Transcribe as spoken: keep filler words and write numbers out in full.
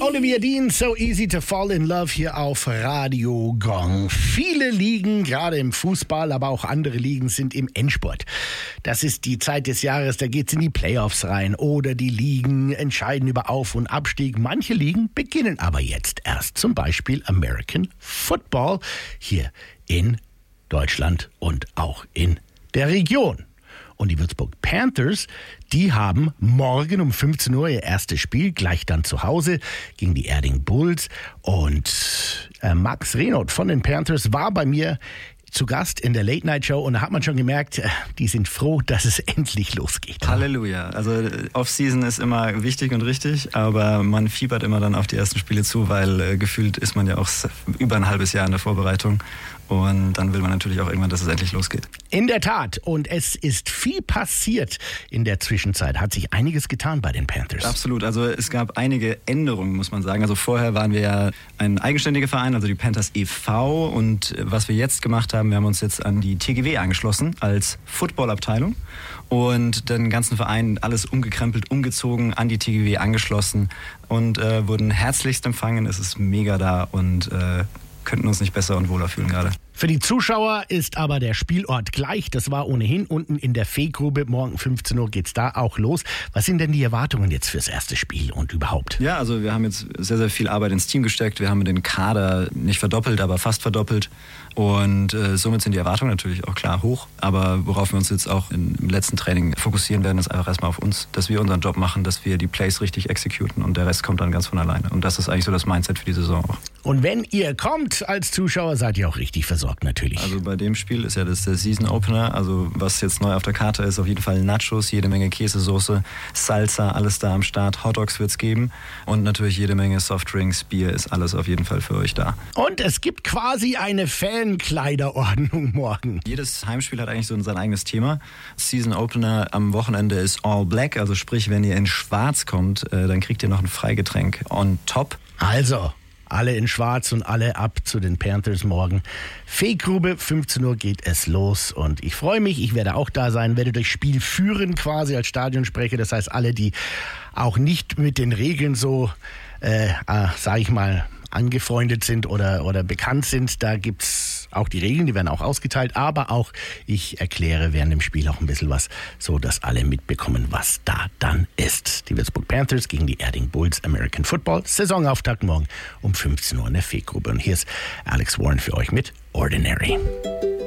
Olivia Dean, So Easy to Fall in Love hier auf Radio Gong. Viele Ligen, gerade im Fußball, aber auch andere Ligen sind im Endspurt. Das ist die Zeit des Jahres, da geht's in die Playoffs rein oder die Ligen entscheiden über Auf- und Abstieg. Manche Ligen beginnen aber jetzt erst, zum Beispiel American Football hier in Deutschland und auch in der Region. Und die Würzburg Panthers, die haben morgen um fünfzehn Uhr ihr erstes Spiel, gleich dann zu Hause gegen die Erding Bulls. Und äh, Max Renoth von den Panthers war bei mir zu Gast in der Late Night Show und da hat man schon gemerkt, die sind froh, dass es endlich losgeht. Halleluja. Also Off-Season ist immer wichtig und richtig, aber man fiebert immer dann auf die ersten Spiele zu, weil äh, gefühlt ist man ja auch über ein halbes Jahr in der Vorbereitung. Und dann will man natürlich auch irgendwann, dass es endlich losgeht. In der Tat. Und es ist viel passiert in der Zwischenzeit. Hat sich einiges getan bei den Panthers. Absolut. Also es gab einige Änderungen, muss man sagen. Also vorher waren wir ja ein eigenständiger Verein, also die Panthers e V. Und was wir jetzt gemacht haben, wir haben uns jetzt an die T G W angeschlossen als Footballabteilung. Und den ganzen Verein alles umgekrempelt, umgezogen, an die T G W angeschlossen. Und äh, wurden herzlichst empfangen. Es ist mega da und äh, könnten uns nicht besser und wohler fühlen gerade. Für die Zuschauer ist aber der Spielort gleich. Das war ohnehin unten in der Fee-Grube. Morgen fünfzehn Uhr geht's da auch los. Was sind denn die Erwartungen jetzt fürs erste Spiel und überhaupt? Ja, also wir haben jetzt sehr, sehr viel Arbeit ins Team gesteckt. Wir haben den Kader nicht verdoppelt, aber fast verdoppelt. Und äh, somit sind die Erwartungen natürlich auch klar hoch. Aber worauf wir uns jetzt auch im letzten Training fokussieren werden, ist einfach erstmal auf uns, dass wir unseren Job machen, dass wir die Plays richtig exekuten und der Rest kommt dann ganz von alleine. Und das ist eigentlich so das Mindset für die Saison auch. Und wenn ihr kommt als Zuschauer, seid ihr auch richtig versorgt natürlich. Also bei dem Spiel ist ja das der Season Opener. Also was jetzt neu auf der Karte ist, auf jeden Fall Nachos, jede Menge Käsesoße, Salsa, alles da am Start. Hotdogs wird's geben und natürlich jede Menge Softdrinks, Bier, ist alles auf jeden Fall für euch da. Und es gibt quasi eine Fankleiderordnung morgen. Jedes Heimspiel hat eigentlich so sein eigenes Thema. Season Opener am Wochenende ist All Black, also sprich, wenn ihr in Schwarz kommt, dann kriegt ihr noch ein Freigetränk on top. Also alle in Schwarz und alle ab zu den Panthers morgen. Fee-Grube, fünfzehn Uhr geht es los und ich freue mich, ich werde auch da sein, werde durch Spiel führen quasi als Stadionsprecher. Das heißt, alle, die auch nicht mit den Regeln so, äh, äh, sag ich mal, angefreundet sind oder, oder bekannt sind, da gibt's auch die Regeln, die werden auch ausgeteilt, aber auch ich erkläre während dem Spiel auch ein bisschen was, so dass alle mitbekommen, was da dann ist. Die Würzburg Panthers gegen die Erding Bulls, American Football, Saisonauftakt morgen um fünfzehn Uhr in der Fee-Grube. Und hier ist Alex Warren für euch mit Ordinary.